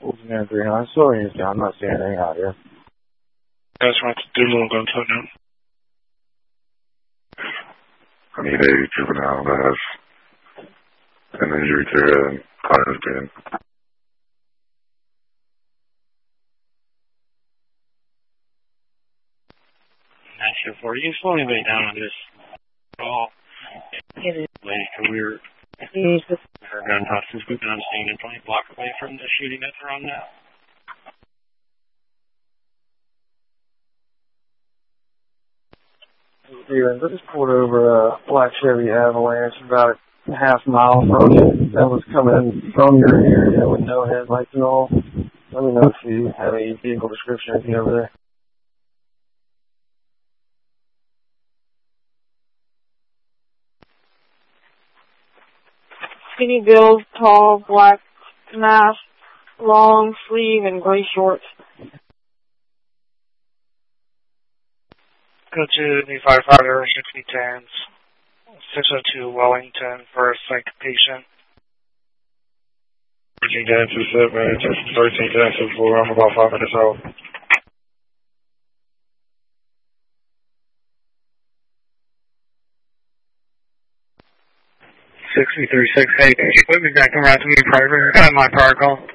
Man 300, sorry, I'm not seeing anything out here. Guys want to do a little gun tone now. I need a juvenile that has an injury to their head and caught his bed. 9-4, you slowly lay down on this. Oh, we're gun hostages. We've been on scene and 20 block away from the shooting that's around now. Steven, I just pulled over a black Chevy Avalanche about a half mile from you that was coming from your area with no headlights and all. Let me know if you have any vehicle description or anything over there. Skinny build, tall, black mask, long sleeve, and gray shorts. Go to the firefighter 6010s, 602 Wellington for a psych patient. 1310 man, 1310 4, I'm about 5 minutes out. 6336, hey, can you put me back around to me private, my prior call?